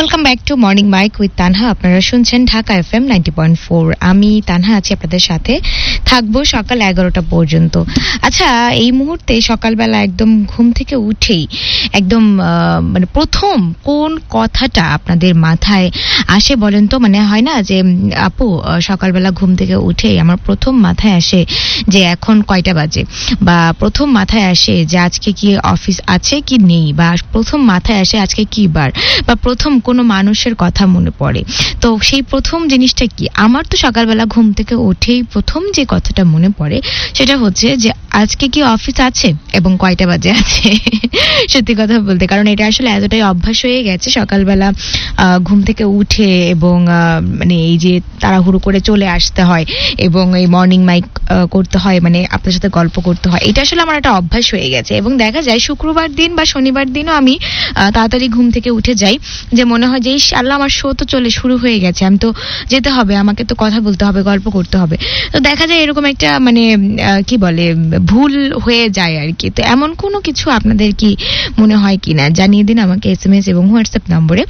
Welcome back to morning mic with Tanha. আপনারা শুনছেন Dhaka FM 90.4। আমি তানহা আছি আপনাদের সাথে, থাকবো সকাল 11টা পর্যন্ত। আচ্ছা, এই মুহূর্তে সকালবেলা একদম ঘুম থেকে উঠেই একদম মানে প্রথম কোন কথাটা আপনাদের মাথায় আসে বলেন তো? মানে হয় না যে আপু সকালবেলা ঘুম থেকে উঠেই আমার প্রথম মাথায় আসে যে এখন কয়টা বাজে, বা প্রথম মাথায় আসে যে আজকে কি অফিস আছে কি নেই, বা প্রথম মাথায় আসে আজকে কি বার, বা প্রথম কোনো মানুষের কথা মনে পড়ে। তো সেই প্রথম জিনিসটা কি? আমার তো সকালবেলা ঘুম থেকে উঠেই প্রথম যে কথাটা মনে পড়ে সেটা হচ্ছে যে আজকে কি অফিস আছে এবং কয়টা বাজে আছে। সত্যি কথা বলতে, কারণ এটা আসলে এতটাই অভ্যাস হয়ে গেছে সকালবেলা ঘুম থেকে উঠে এবং মানে এই যে তাড়াহুড়ো করে চলে আসতে হয় এবং এই মর্নিং মাইক করতে হয়, মানে আপনার সাথে গল্প করতে হয়, এটা আসলে আমার একটা অভ্যাস হয়ে গেছে। এবং দেখা যায় শুক্রবার দিন বা শনিবার দিনও আমি তাড়াতাড়ি ঘুম থেকে উঠে যাই, যে মনে হয় যে আল্লাহ আমার শো তো চলে শুরু হয়ে গেছে, আমি তো যেতে হবে, আমাকে তো কথা বলতে হবে, গল্প করতে হবে। তো দেখা যায় এরকম একটা মানে কি বলে ভুল হয়ে যায় আর কি। তো এমন কোনো কিছু আপনাদের কি মনে হয় কিনা জানিয়ে দিন আমাকে SMS এবং হোয়াটসঅ্যাপ নম্বরে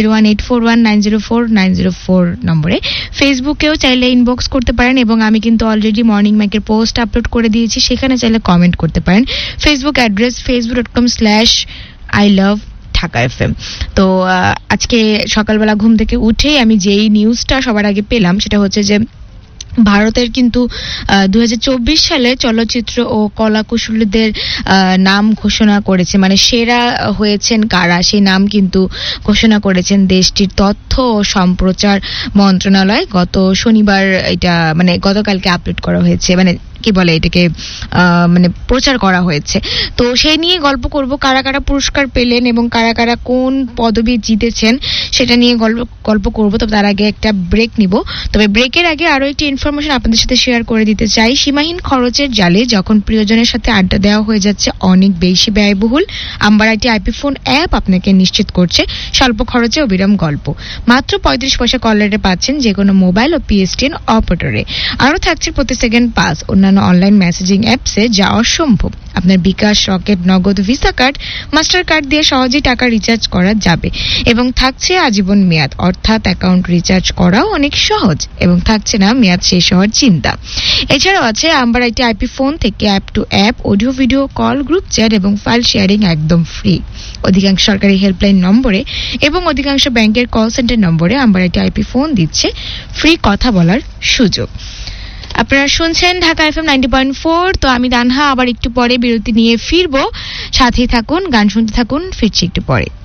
01841904904 নম্বরে। ফেসবুকেও চাইলে ইনবক্স করতে পারেন, এবং আমি কিন্তু অলরেডি মর্নিং মাইকের পোস্ট আপলোড করে দিয়েছি, সেখানে চাইলে কমেন্ট করতে পারেন। Facebook address facebook.com/I love Dhaka FM. তো আজকে সকালবেলা ঘুম থেকে উঠেই আমি যেই নিউজটা সবার আগে পেলাম সেটা হচ্ছে যে ভারতের কিন্তু 2024 সালে চলচ্চিত্র ও কলাকুশলীদের নাম ঘোষণা করেছে, মানে সেরা হয়েছেন কারা সেই নাম কিন্তু ঘোষণা করেছেন দেশটির তথ্য ও সম্প্রচার মন্ত্রণালয়। গত শনিবার এটা মানে গতকালকে আপলোড করা হয়েছে, মানে কি বলে এটাকে মানে প্রচার করা হয়েছে। তো সেই নিয়ে গল্প করব, কারা কারা পুরস্কার পেলেন এবং কারা কারা কোন পদবি জিতেছেন সেটা নিয়ে গল্প করব। তবে তার আগে একটা ব্রেক নিব। তবে ব্রেকের আগে আরো একটি ইনফরমেশন আপনাদের সাথে শেয়ার করে দিতে চাই। সীমাহীন খরচের জালে যখন প্রিয়জনের সাথে আড্ডা দেওয়া হয়ে যাচ্ছে অনেক বেশি ব্যয়বহুল, amber IT IP phone app আপনাকে নিশ্চিত করছে স্বল্প খরচে অবিরাম গল্প। মাত্র 35 পয়সা কল রেটে পাচ্ছেন যে কোনো মোবাইল ও PSTN অপারেটরে। আরো থাকছে প্রতি সেকেন্ড পাস অন্যান্য অনলাইন মেসেজিং অ্যাপসে যা অসম্ভব। আপনার বিকাশ, রকেট, নগদ, ভিসা কার্ড, মাস্টার কার্ড দিয়ে সহজেই টাকা রিচার্জ করা যাবে, এবং থাকছে আজীবন মেয়াদ, অর্থাৎ অ্যাকাউন্ট রিচার্জ করাও অনেক সহজ, এবং থাকছে না মেয়াদ শেষ হওয়ার চিন্তা। এছাড়াও আছে আম্বার আইটি আইপি ফোন থেকে app two app audio video call, group chat এবং ফাইল শেয়ারিং একদম ফ্রি। অধিকাংশ সরকারি হেল্পলাইন নম্বরে এবং অধিকাংশ ব্যাংকের কল সেন্টার নম্বরে আম্বার আইটি আইপি ফোন দিচ্ছে ফ্রি কথা বলার সুযোগ। আপনারা শুনছেন ঢাকা এফএম 90.4। তো আমি তানহা আবার একটু পরে বিরতি নিয়ে ফিরবো, সাথেই থাকুন, গান শুনতে থাকুন, ফিরছি একটু পরে।